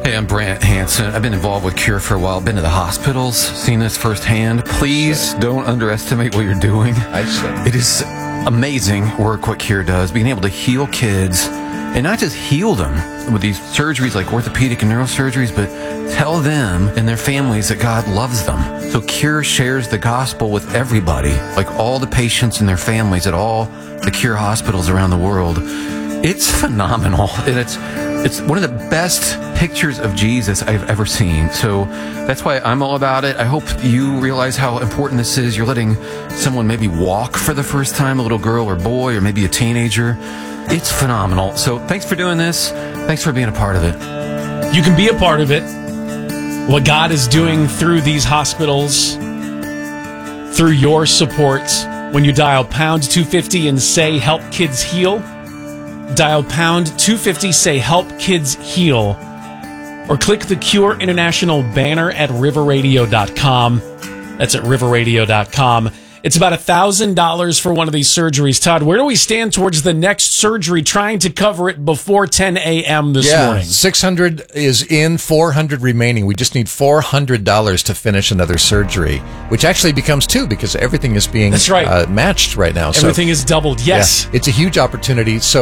Hey, I'm Brant Hansen. I've been involved with Cure for a while. Been to the hospitals, seen this firsthand. Please don't underestimate what you're doing. I see. It is amazing work what Cure does, being able to heal kids, and not just heal them with these surgeries like orthopedic and neurosurgeries, but tell them and their families that God loves them. So Cure shares the gospel with everybody, like all the patients and their families at all the Cure hospitals around the world. It's phenomenal, and it's one of the best pictures of Jesus I've ever seen. So that's why I'm all about it. I hope you realize how important this is. You're letting someone maybe walk for the first time, a little girl or boy, or maybe a teenager. It's phenomenal. So thanks for doing this. Thanks for being a part of it. You can be a part of it. What God is doing through these hospitals, through your support, when you dial pound 250 and say help kids heal, dial pound 250, say help kids heal, or click the Cure International banner at riverradio.com. That's at riverradio.com. It's about $1,000 for one of these surgeries. Todd, where do we stand towards the next surgery, trying to cover it before 10 a.m. this morning? 600 is in, 400 remaining. We just need $400 to finish another surgery, which actually becomes two because everything is being matched right now. Everything is doubled, yes. Yeah, it's a huge opportunity. So